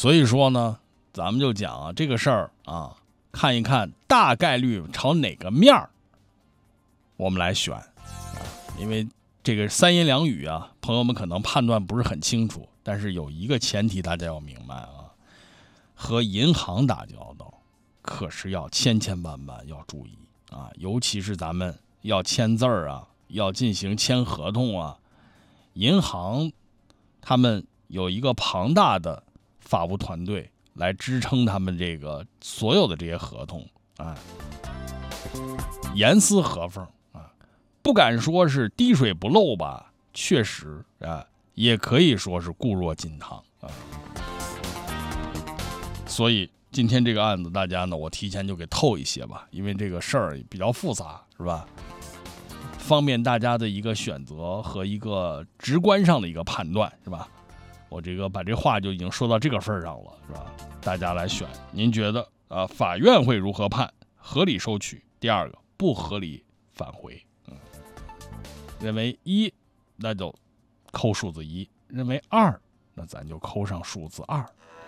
所以说呢，咱们就讲啊这个事儿啊，看一看大概率朝哪个面儿我们来选啊，因为这个三言两语啊，朋友们可能判断不是很清楚，但是有一个前提大家要明白啊，和银行打交道可是要千万要注意啊，尤其是咱们要签字儿啊，要进行签合同啊，银行他们有一个庞大的法务团队来支撑他们这个所有的这些合同啊，严丝合缝啊，不敢说是滴水不漏吧，确实啊，也可以说是固若金汤啊。所以今天这个案子，大家呢，我提前就给透一些吧，因为这个事儿比较复杂，是吧？方便大家的一个选择和一个直观上的一个判断，是吧？我这个把这话就已经说到这个份上了，是吧？大家来选，您觉得法院会如何判？合理收取，第二个不合理返回。认为1，那就扣数字1；认为2，那咱就扣上数字2。